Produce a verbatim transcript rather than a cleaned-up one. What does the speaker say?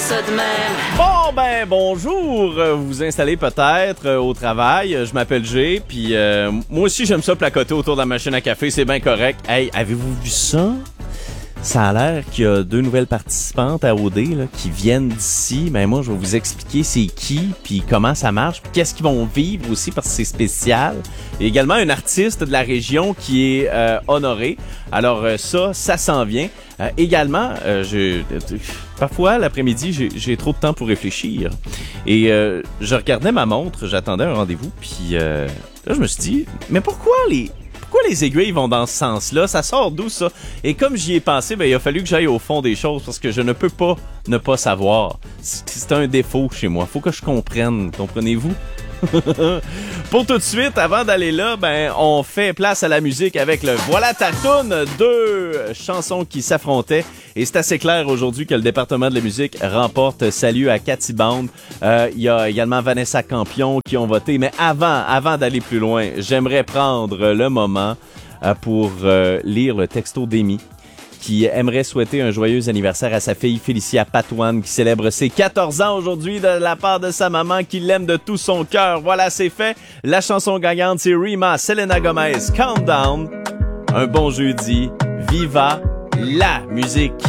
ça de même. Bon ben bonjour, vous vous installez peut-être euh, au travail, je m'appelle Jay, puis euh, moi aussi j'aime ça placoter autour de la machine à café, c'est bien correct. Hey, avez-vous vu ça? Ça a l'air qu'il y a deux nouvelles participantes à O D là, qui viennent d'ici. Ben moi, je vais vous expliquer c'est qui, puis comment ça marche, puis qu'est-ce qu'ils vont vivre aussi parce que c'est spécial. Il y a également un artiste de la région qui est euh, honoré. Alors euh, ça, ça s'en vient. Euh, également, euh, je, parfois l'après-midi, j'ai, j'ai trop de temps pour réfléchir. Et euh, je regardais ma montre, j'attendais un rendez-vous, puis euh, là je me suis dit, mais pourquoi les Pourquoi les aiguilles vont dans ce sens-là? Ça sort d'où, ça? Et comme j'y ai pensé, ben, il a fallu que j'aille au fond des choses parce que je ne peux pas ne pas savoir. C'est un défaut chez moi. Faut que je comprenne. Comprenez-vous? Pour tout de suite, avant d'aller là, ben, on fait place à la musique avec le Voilà ta toune, deux chansons qui s'affrontaient. Et c'est assez clair aujourd'hui que le département de la musique remporte Salut à Cathy Band. Euh, il y a également Vanessa Campion qui ont voté. Mais avant, avant d'aller plus loin, j'aimerais prendre le moment euh, pour euh, lire le texto d'Amy, qui aimerait souhaiter un joyeux anniversaire à sa fille Félicia Patoine qui célèbre ses quatorze ans aujourd'hui de la part de sa maman qui l'aime de tout son cœur. Voilà, c'est fait. La chanson gagnante, c'est Rima, Selena Gomez, Countdown. Un bon jeudi. Viva la musique.